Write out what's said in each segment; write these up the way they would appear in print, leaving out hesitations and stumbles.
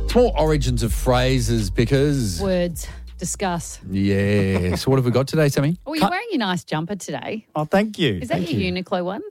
It's more origins of phrases because... Words. Discuss. Yeah. So what have we got today, Sammy? Oh, you're wearing your nice jumper today. Oh, thank you. Is that your Uniqlo one?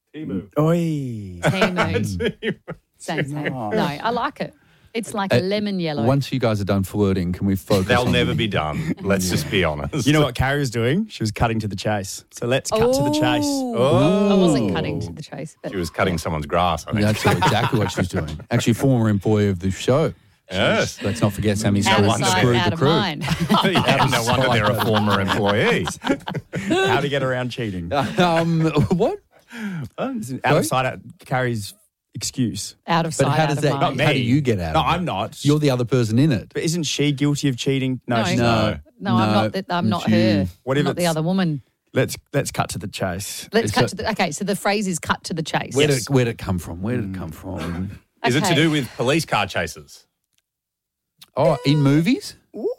Oi. Temu. Thanks, mate. No, I like it. It's like a lemon yellow. Once you guys are done flirting, can we focus They'll on... never be done. Let's just be honest. You know what Carrie was doing? She was cutting to the chase. So let's cut to the chase. I wasn't cutting to the chase. But She was cutting someone's grass, I think. That's exactly what she's doing. Actually, former employee of the show. Yes. Let's not forget Sammy's out of screwed sight, the out of crew. mind. Yeah, no wonder they're a former employee. How to get around cheating. What? Out of sight, out Carrie's excuse. Out of But sight, how out does of that? mind. Not me. How do you get out? No, of it? I'm not. You're the other person in it. But isn't she guilty of cheating? No. she's No. No, I'm not her. What if I'm not the it's- other woman. Let's cut to the chase. Let's cut to the... Okay, so the phrase is cut to the chase. Where did it come from? Where did it come from? Is it to Okay. do with police car chases? Oh, in movies?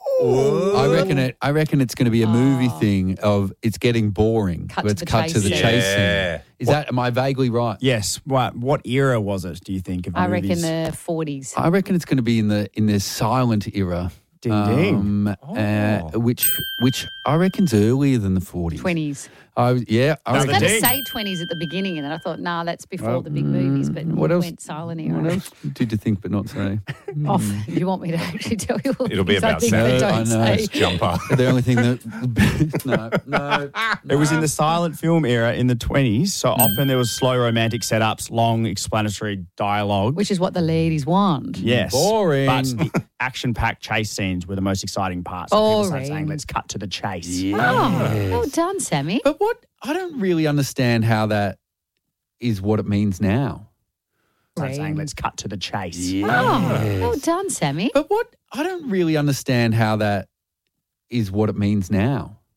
I reckon it's going to be a movie thing of it's getting boring. Cut Let's to the cut chase to the scene. chase Yeah. scene. Is that? Am I vaguely right? Yes. What era was it, do you think, of I movies? reckon the 40s. I reckon it's going to be in the silent era. Ding, ding. Which I reckon's earlier than the 40s. 20s. I I was Another going to ding. say 20s at the beginning, and then I thought, nah, that's before the big movies. But what you else? went silent era. What else did you think but not say? Oh, you want me to actually tell you all It'll be things I about think Sam. but I don't know. say? It's Jumper. The only thing that no. It was in the silent film era in the 20s, so often there was slow romantic setups, long explanatory dialogue. Which is what the ladies want. Yes. Boring. But the action-packed chase scenes were the most exciting parts. So people started saying, Boring. let's cut to the chase. Oh, well done, Sammy. But what I don't really understand how that is what it means now. Started saying, let's cut to the chase. Oh, well done, Sammy. But what I don't really understand how that is what it means now.